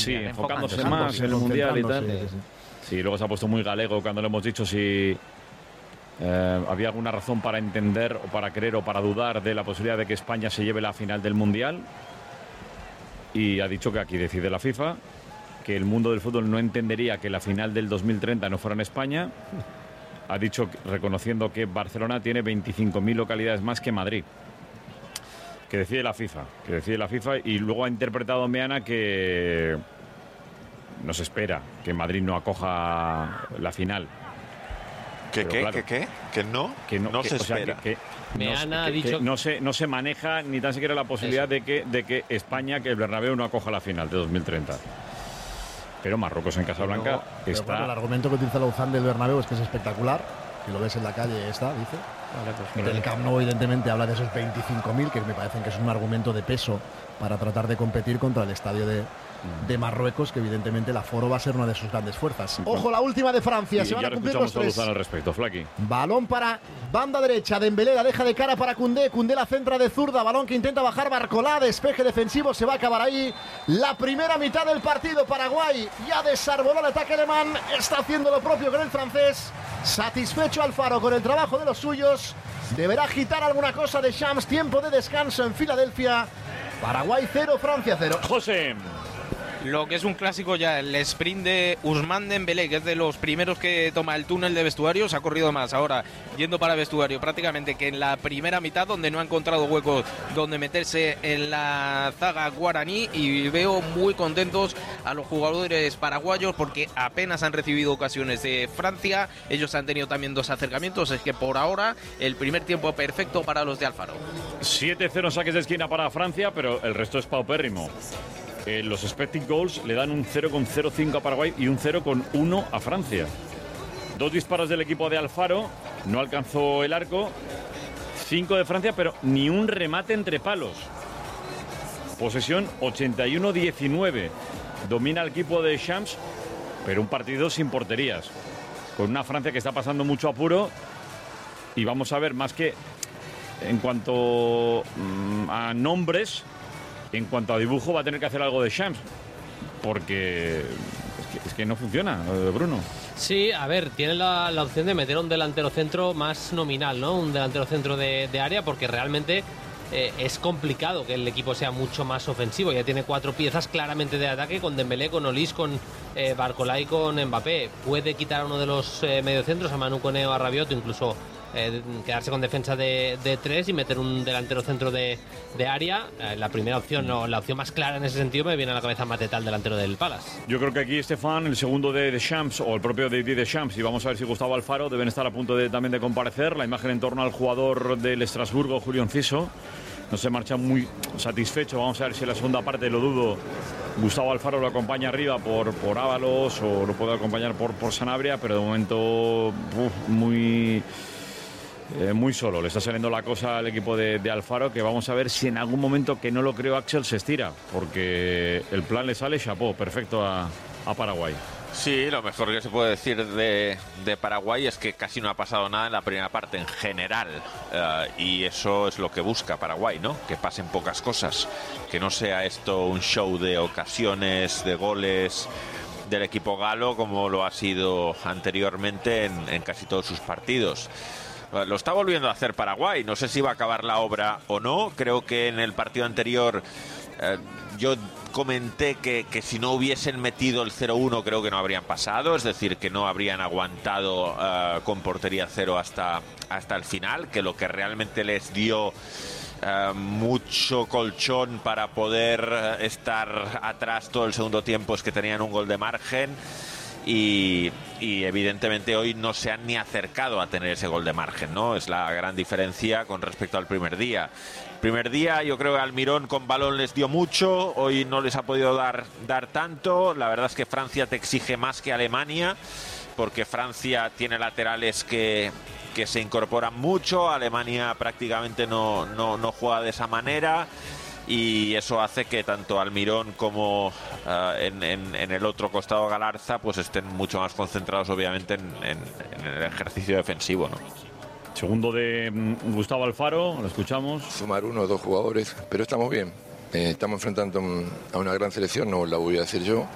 Sí, enfocándose más en el Mundial y tal. Sí, luego se ha puesto muy galego cuando le hemos dicho si había alguna razón para entender o para creer o para dudar de la posibilidad de que España se lleve la final del Mundial. Y ha dicho que aquí decide la FIFA, que el mundo del fútbol no entendería que la final del 2030 no fuera en España. Ha dicho, reconociendo que Barcelona tiene 25.000 localidades más que Madrid. Que decide la FIFA, y luego ha interpretado Meana que no se espera que Madrid no acoja la final. ¿Que no? Que no se espera. Meana ha dicho... no se maneja ni tan siquiera la posibilidad de que España, que el Bernabéu no acoja la final de 2030. Pero Marruecos en Casablanca está... Bueno, el argumento que utiliza Louzán del Bernabéu es que es espectacular. Si lo ves en la calle, dice. Vale, pues, el Camp Nou, evidentemente, habla de esos 25.000, que me parecen que es un argumento de peso para tratar de competir contra el estadio de Marruecos, que evidentemente el aforo va a ser una de sus grandes fuerzas. Ojo, la última de Francia. Se van a cumplir los 3. Al respecto, Flaki. Balón para banda derecha. Dembélé la deja de cara para Koundé. Koundé la centra de zurda. Balón que intenta bajar Barcolá. Despeje defensivo. Se va a acabar ahí la primera mitad del partido. Paraguay ya desarboló el ataque alemán. Está haciendo lo propio con el francés. Satisfecho Alfaro con el trabajo de los suyos. Deberá agitar alguna cosa de Shams. Tiempo de descanso en Filadelfia. Paraguay 0, Francia 0. José. Lo que es un clásico ya, el sprint de Ousmane Dembélé, que es de los primeros que toma el túnel de vestuarios, ha corrido más ahora yendo para vestuario prácticamente que en la primera mitad, donde no ha encontrado huecos donde meterse en la zaga guaraní, y veo muy contentos a los jugadores paraguayos porque apenas han recibido ocasiones de Francia. Ellos han tenido también 2 acercamientos, es que por ahora el primer tiempo perfecto para los de Alfaro. 7-0 saques de esquina para Francia, pero el resto es paupérrimo. Los expected goals le dan un 0,05 a Paraguay y un 0,1 a Francia. 2 disparos del equipo de Alfaro, no alcanzó el arco. 5 de Francia, pero ni un remate entre palos. Posesión 81-19. Domina el equipo de Shams, pero un partido sin porterías. Con una Francia que está pasando mucho apuro. Y vamos a ver, más que en cuanto a nombres, en cuanto a dibujo va a tener que hacer algo de Shams, porque es que no funciona, Bruno. Sí, a ver, tiene la opción de meter un delantero centro más nominal, ¿no? Un delantero centro de área, porque realmente es complicado que el equipo sea mucho más ofensivo. Ya tiene 4 piezas claramente de ataque, con Dembélé, con Olís, con Barcolá y con Mbappé. Puede quitar a uno de los mediocentros, a Manu Koné o a Rabiot, incluso quedarse con defensa de 3 y meter un delantero centro de área. La primera opción, no, la opción más clara en ese sentido, me viene a la cabeza Mateta, el delantero del Palace. Yo creo que aquí Estefan, el segundo de Shams, o el propio de Shams, y vamos a ver si Gustavo Alfaro deben estar a punto también de comparecer. La imagen en torno al jugador del Estrasburgo, Julio Enciso, no se marcha muy satisfecho. Vamos a ver si en la segunda parte, lo dudo, Gustavo Alfaro lo acompaña arriba por Ábalos, o lo puede acompañar por Sanabria, pero de momento muy solo. Le está saliendo la cosa al equipo de Alfaro, que vamos a ver si en algún momento, que no lo creo, Axel, se estira, porque el plan le sale chapó, perfecto a Paraguay. Sí, lo mejor que se puede decir de Paraguay es que casi no ha pasado nada en la primera parte en general, y eso es lo que busca Paraguay, ¿no? Que pasen pocas cosas, que no sea esto un show de ocasiones, de goles del equipo galo, como lo ha sido anteriormente en casi todos sus partidos. Lo está volviendo a hacer Paraguay, no sé si va a acabar la obra o no. Creo que en el partido anterior yo comenté que si no hubiesen metido el 0-1 creo que no habrían pasado, es decir, que no habrían aguantado con portería cero hasta el final, que lo que realmente les dio mucho colchón para poder estar atrás todo el segundo tiempo es que tenían un gol de margen. Y evidentemente hoy no se han ni acercado a tener ese gol de margen, ¿no? Es la gran diferencia con respecto al primer día. El primer día yo creo que Almirón con balón les dio mucho, hoy no les ha podido dar tanto. La verdad es que Francia te exige más que Alemania, porque Francia tiene laterales que se incorporan mucho, Alemania prácticamente no juega de esa manera. Y eso hace que tanto Almirón como en el otro costado Galarza pues estén mucho más concentrados obviamente en el ejercicio defensivo, ¿no? Segundo de Gustavo Alfaro, lo escuchamos. Sumar 1 o 2 jugadores, pero estamos bien. Estamos enfrentando a una gran selección, no la voy a decir yo.